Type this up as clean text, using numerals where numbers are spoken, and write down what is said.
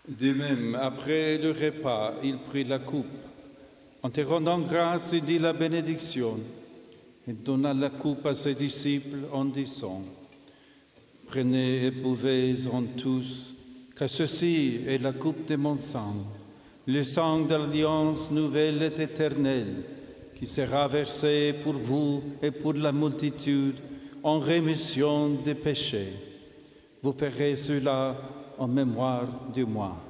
De même, après le repas, il prit la coupe. En te rendant grâce, il dit la bénédiction et donna la coupe à ses disciples en disant: Prenez et buvez-en tous, car ceci est la coupe de mon sang, le sang de l'alliance nouvelle et éternelle, qui sera versé pour vous et pour la multitude en rémission des péchés. Vous ferez cela en mémoire de moi.